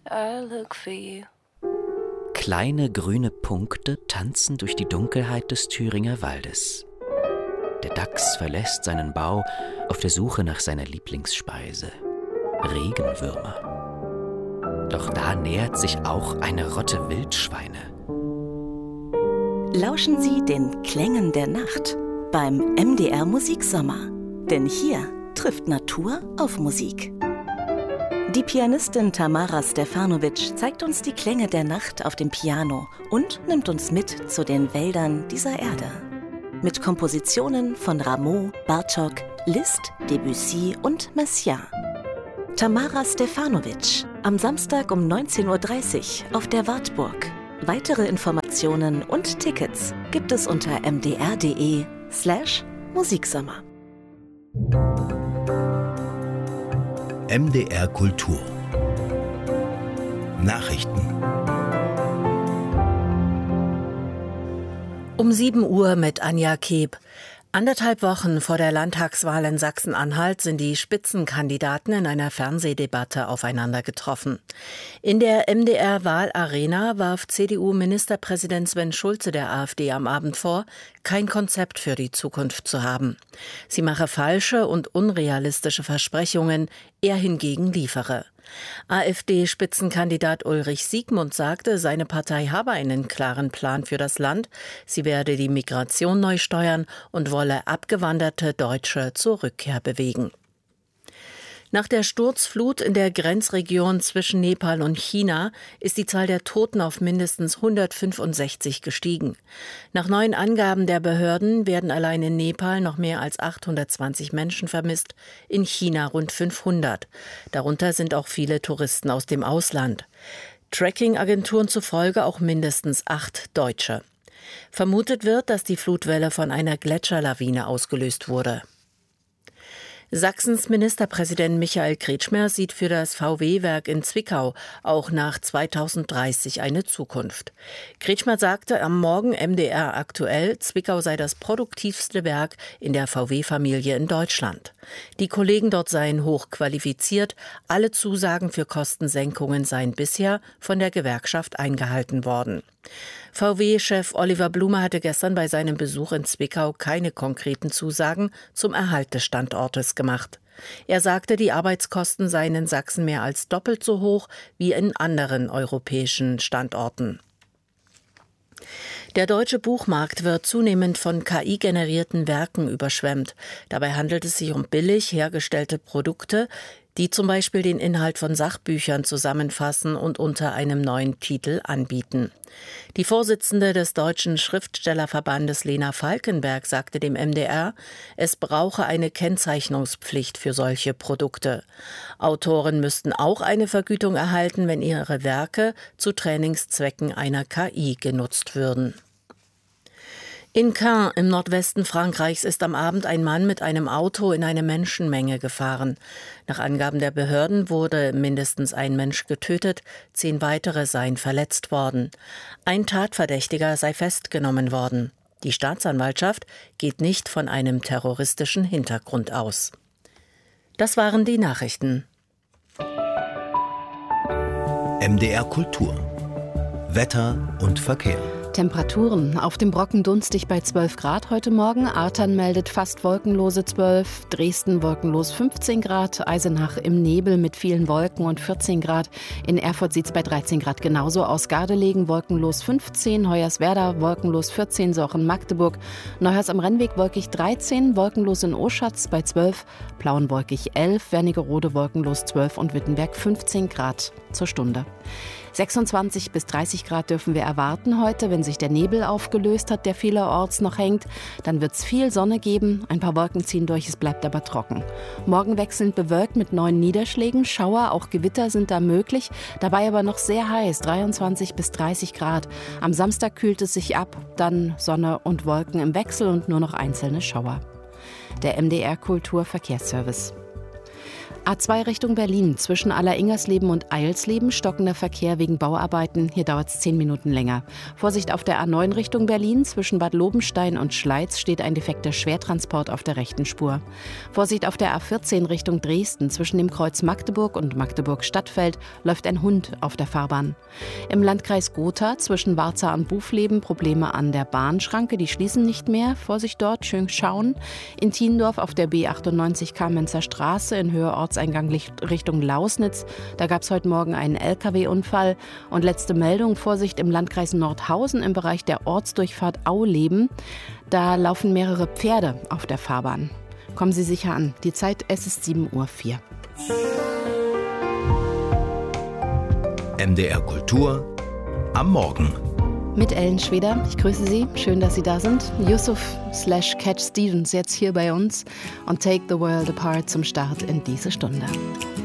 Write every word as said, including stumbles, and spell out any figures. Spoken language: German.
I look for you. Kleine grüne Punkte tanzen durch die Dunkelheit des Thüringer Waldes. Der Dachs verlässt seinen Bau auf der Suche nach seiner Lieblingsspeise, Regenwürmer. Doch da nähert sich auch eine Rotte Wildschweine. Lauschen Sie den Klängen der Nacht beim M D R Musiksommer. Denn hier trifft Natur auf Musik. Die Pianistin Tamara Stefanovic zeigt uns die Klänge der Nacht auf dem Piano und nimmt uns mit zu den Wäldern dieser Erde. Mit Kompositionen von Rameau, Bartók, Liszt, Debussy und Messiaen. Tamara Stefanovic, am Samstag um neunzehn Uhr dreißig auf der Wartburg. Weitere Informationen und Tickets gibt es unter mdr.de slash Musiksommer. M D R Kultur Nachrichten. Um sieben Uhr mit Anja Keb. Anderthalb Wochen vor der Landtagswahl in Sachsen-Anhalt sind die Spitzenkandidaten in einer Fernsehdebatte aufeinander getroffen. In der M D R-Wahlarena warf C D U-Ministerpräsident Sven Schulze der AfD am Abend vor, kein Konzept für die Zukunft zu haben. Sie mache falsche und unrealistische Versprechungen, er hingegen liefere. AfD-Spitzenkandidat Ulrich Siegmund sagte, seine Partei habe einen klaren Plan für das Land. Sie werde die Migration neu steuern und wolle abgewanderte Deutsche zur Rückkehr bewegen. Nach der Sturzflut in der Grenzregion zwischen Nepal und China ist die Zahl der Toten auf mindestens hundertfünfundsechzig gestiegen. Nach neuen Angaben der Behörden werden allein in Nepal noch mehr als achthundertzwanzig Menschen vermisst, in China rund fünfhundert. Darunter sind auch viele Touristen aus dem Ausland. Tracking-Agenturen zufolge auch mindestens acht Deutsche. Vermutet wird, dass die Flutwelle von einer Gletscherlawine ausgelöst wurde. Sachsens Ministerpräsident Michael Kretschmer sieht für das V W-Werk in Zwickau auch nach zweitausenddreißig eine Zukunft. Kretschmer sagte am Morgen M D R aktuell, Zwickau sei das produktivste Werk in der V W-Familie in Deutschland. Die Kollegen dort seien hochqualifiziert, alle Zusagen für Kostensenkungen seien bisher von der Gewerkschaft eingehalten worden. V W-Chef Oliver Blume hatte gestern bei seinem Besuch in Zwickau keine konkreten Zusagen zum Erhalt des Standortes gemacht. Er sagte, die Arbeitskosten seien in Sachsen mehr als doppelt so hoch wie in anderen europäischen Standorten. Der deutsche Buchmarkt wird zunehmend von K I-generierten Werken überschwemmt. Dabei handelt es sich um billig hergestellte Produkte, die zum Beispiel den Inhalt von Sachbüchern zusammenfassen und unter einem neuen Titel anbieten. Die Vorsitzende des Deutschen Schriftstellerverbandes Lena Falkenberg sagte dem M D R, es brauche eine Kennzeichnungspflicht für solche Produkte. Autoren müssten auch eine Vergütung erhalten, wenn ihre Werke zu Trainingszwecken einer K I genutzt würden. In Caen im Nordwesten Frankreichs ist am Abend ein Mann mit einem Auto in eine Menschenmenge gefahren. Nach Angaben der Behörden wurde mindestens ein Mensch getötet, zehn weitere seien verletzt worden. Ein Tatverdächtiger sei festgenommen worden. Die Staatsanwaltschaft geht nicht von einem terroristischen Hintergrund aus. Das waren die Nachrichten. M D R Kultur Wetter und Verkehr. Temperaturen auf dem Brocken dunstig bei zwölf Grad heute Morgen. Artern meldet fast wolkenlose zwölf, Dresden wolkenlos fünfzehn Grad, Eisenach im Nebel mit vielen Wolken und vierzehn Grad. In Erfurt sieht es bei dreizehn Grad genauso aus. Gardelegen wolkenlos fünfzehn, Hoyerswerda wolkenlos vierzehn, so auch in Magdeburg. Neuhaus am Rennweg wolkig dreizehn, wolkenlos in Oschatz bei zwölf, Plauen wolkig elf, Wernigerode wolkenlos zwölf und Wittenberg fünfzehn Grad zur Stunde. sechsundzwanzig bis dreißig Grad dürfen wir erwarten heute, wenn sich der Nebel aufgelöst hat, der vielerorts noch hängt. Dann wird es viel Sonne geben, ein paar Wolken ziehen durch, es bleibt aber trocken. Morgen wechselnd bewölkt mit neuen Niederschlägen, Schauer, auch Gewitter sind da möglich, dabei aber noch sehr heiß, dreiundzwanzig bis dreißig Grad. Am Samstag kühlt es sich ab, dann Sonne und Wolken im Wechsel und nur noch einzelne Schauer. Der M D R Kultur Verkehrsservice. A zwei Richtung Berlin, zwischen Aller-Ingersleben und Eilsleben stockender Verkehr wegen Bauarbeiten. Hier dauert es zehn Minuten länger. Vorsicht auf der A neun Richtung Berlin, zwischen Bad Lobenstein und Schleiz steht ein defekter Schwertransport auf der rechten Spur. Vorsicht auf der A vierzehn Richtung Dresden, zwischen dem Kreuz Magdeburg und Magdeburg-Stadtfeld läuft ein Hund auf der Fahrbahn. Im Landkreis Gotha, zwischen Warza und Bufleben, Probleme an der Bahnschranke, die schließen nicht mehr. Vorsicht dort, schön schauen. In Thiendorf auf der B achtundneunzig Kamenzer Straße in Höhe Ortseingang Richtung Lausnitz. Da gab es heute Morgen einen L K W-Unfall. Und letzte Meldung, Vorsicht im Landkreis Nordhausen im Bereich der Ortsdurchfahrt Auleben. Da laufen mehrere Pferde auf der Fahrbahn. Kommen Sie sicher an. Die Zeit, es ist sieben Uhr vier. M D R Kultur am Morgen. Mit Ellen Schweder. Ich grüße Sie. Schön, dass Sie da sind. Yusuf slash Cat Stevens jetzt hier bei uns und Take the World Apart zum Start in diese Stunde.